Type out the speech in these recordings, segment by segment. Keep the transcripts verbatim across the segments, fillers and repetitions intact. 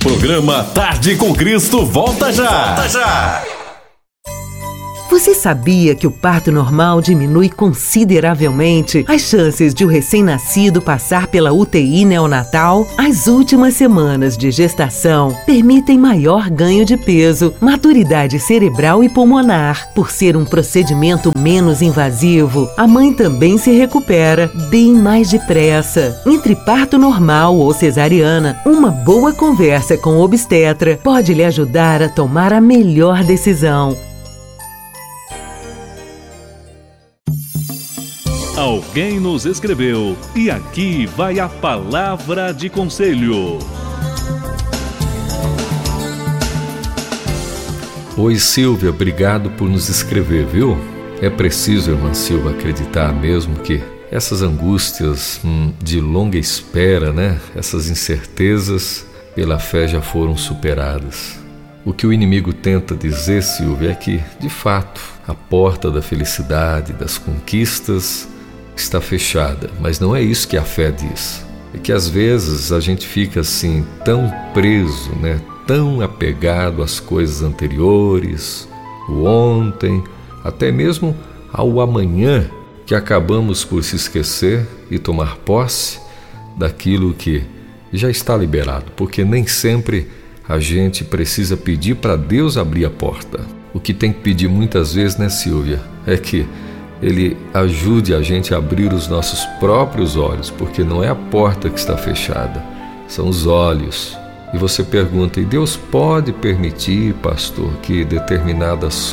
Programa Tarde com Cristo volta já. Volta já. Você sabia que o parto normal diminui consideravelmente as chances de o recém-nascido passar pela U T I neonatal? As últimas semanas de gestação permitem maior ganho de peso, maturidade cerebral e pulmonar. Por ser um procedimento menos invasivo, a mãe também se recupera bem mais depressa. Entre parto normal ou cesariana, uma boa conversa com o obstetra pode lhe ajudar a tomar a melhor decisão. Alguém nos escreveu e aqui vai a palavra de conselho. Oi Silvia, obrigado por nos escrever, viu? É preciso, irmã Silvia, acreditar mesmo que essas angústias hum, de longa espera, né? Essas incertezas pela fé já foram superadas. O que o inimigo tenta dizer, Silvia, é que, de fato, a porta da felicidade, das conquistas está fechada, mas não é isso que a fé diz. É que às vezes a gente fica assim tão preso, né? Tão apegado às coisas anteriores, o ontem, até mesmo ao amanhã, que acabamos por se esquecer e tomar posse daquilo que já está liberado, porque nem sempre a gente precisa pedir para Deus abrir a porta. O que tem que pedir muitas vezes, né, Silvia, é que Ele ajude a gente a abrir os nossos próprios olhos, porque não é a porta que está fechada, são os olhos. E você pergunta, e Deus pode permitir, pastor, que determinadas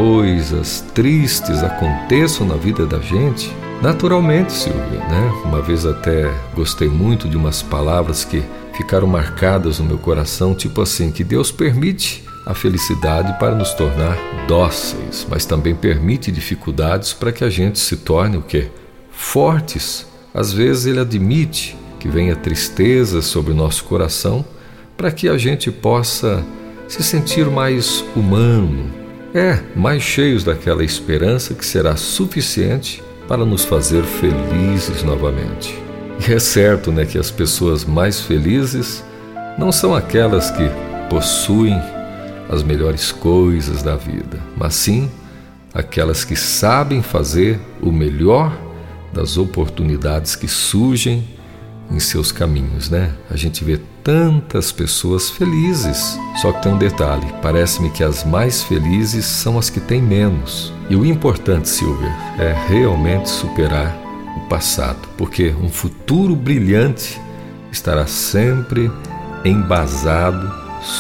coisas tristes aconteçam na vida da gente? Naturalmente, Silvia, né? Uma vez até gostei muito de umas palavras que ficaram marcadas no meu coração, tipo assim, que Deus permite a felicidade para nos tornar dóceis, mas também permite dificuldades para que a gente se torne o quê? Fortes. Às vezes Ele admite que venha tristeza sobre o nosso coração para que a gente possa se sentir mais humano, é, mais cheios daquela esperança que será suficiente para nos fazer felizes novamente. E é certo, né, que as pessoas mais felizes não são aquelas que possuem as melhores coisas da vida, mas sim aquelas que sabem fazer o melhor das oportunidades que surgem em seus caminhos, né? A gente vê tantas pessoas felizes, só que tem um detalhe, parece-me que as mais felizes são as que têm menos. E o importante, Silvia, é realmente superar o passado, porque um futuro brilhante estará sempre embasado,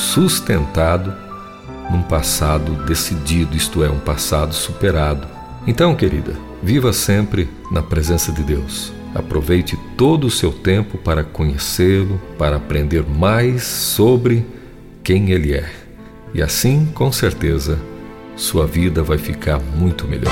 sustentado num passado decidido, isto é, um passado superado. Então, querida, viva sempre na presença de Deus. Aproveite todo o seu tempo para conhecê-lo, para aprender mais sobre quem Ele é. E assim, com certeza, sua vida vai ficar muito melhor.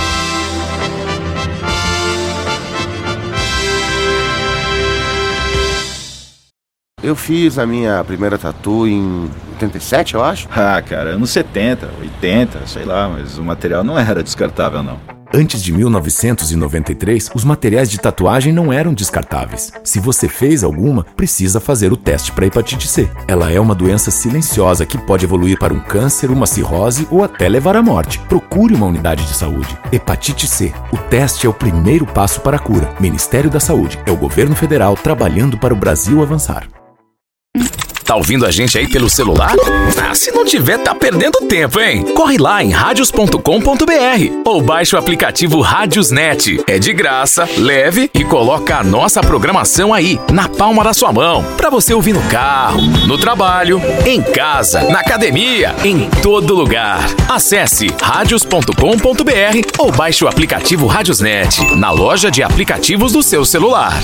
Eu fiz a minha primeira tatu em oitenta e sete, eu acho. Ah, cara, anos setenta, oitenta, sei lá, mas o material não era descartável, não. Antes de mil novecentos e noventa e três, os materiais de tatuagem não eram descartáveis. Se você fez alguma, precisa fazer o teste para hepatite C. Ela é uma doença silenciosa que pode evoluir para um câncer, uma cirrose ou até levar à morte. Procure uma unidade de saúde. Hepatite C. O teste é o primeiro passo para a cura. Ministério da Saúde. É o governo federal trabalhando para o Brasil avançar. Tá ouvindo a gente aí pelo celular? Ah, se não tiver, tá perdendo tempo, hein? Corre lá em radios ponto com ponto b r ou baixe o aplicativo Radiosnet. É de graça, leve e coloca a nossa programação aí, na palma da sua mão, pra você ouvir no carro, no trabalho, em casa, na academia, em todo lugar. Acesse radios ponto com ponto b r ou baixe o aplicativo Radiosnet na loja de aplicativos do seu celular.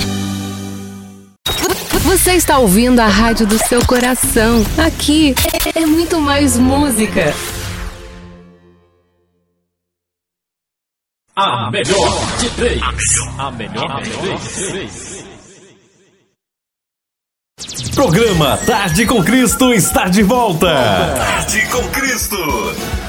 Você está ouvindo a rádio do seu coração. Aqui é muito mais música. A melhor de três. A melhor de três. Programa Tarde com Cristo está de volta. Tarde com Cristo.